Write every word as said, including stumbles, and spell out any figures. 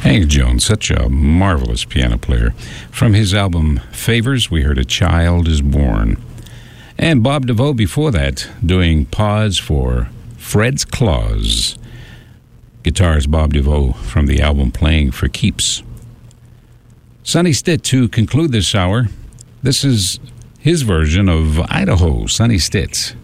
Hank Jones, such a marvelous piano player. From his album Favors, we heard A Child is Born. And Bob DeVoe before that, doing Pause for Fred's Claws. Guitars, Bob DeVoe, from the album Playing for Keeps. Sonny Stitt to conclude this hour. This is his version of Idaho, Sonny Stitt.